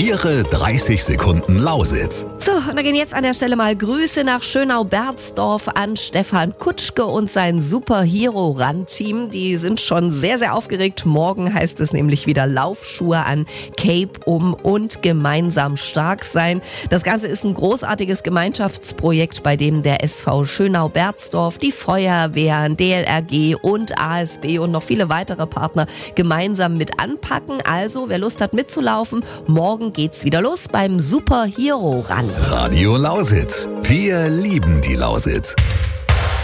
Ihre 30 Sekunden Lausitz. So, und da gehen jetzt an der Stelle mal Grüße nach Schönau-Berzdorf an Stefan Kutschke und sein Superhero-Run-Team. Die sind schon sehr, sehr aufgeregt. Morgen heißt es nämlich wieder Laufschuhe an, Cape um und gemeinsam stark sein. Das Ganze ist ein großartiges Gemeinschaftsprojekt, bei dem der SV Schönau-Berzdorf, die Feuerwehren, DLRG und ASB und noch viele weitere Partner gemeinsam mit anpacken. Also, wer Lust hat mitzulaufen, morgen geht's wieder los beim Superhero-Run. Radio Lausitz. Wir lieben die Lausitz.